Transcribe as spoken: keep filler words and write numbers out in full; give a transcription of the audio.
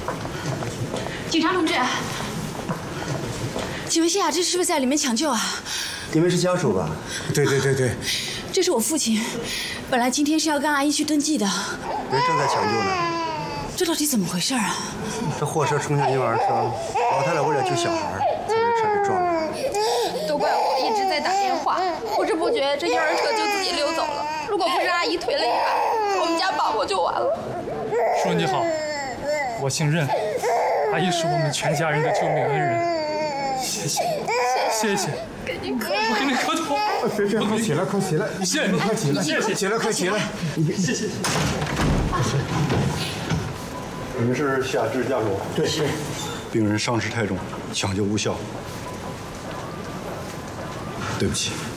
警察同志，请问谢雅芝是不是在里面抢救啊？ 你们是家属吧？ 对对对对， 这是我父亲，本来今天是要跟阿姨去登记的， 人正在抢救呢。 这到底怎么回事啊？ 这货车冲向婴儿车，老太太为了救小孩，才被车给撞了。 都怪我一直在打电话，不知不觉这婴儿车就自己溜走了。如果不是阿姨推了一把，我们家宝宝就完了。 叔你好，我姓任，阿姨是我们全家人的救命恩人，谢谢，谢谢， 给您磕我给你磕头。 别别，快起来，快起来！ 谢谢你， 快起来！ 谢谢， 起来，快起来！ 谢谢。 你们是谢雅芝家属？ 对对。 病人伤势太重，抢救无效，对不起。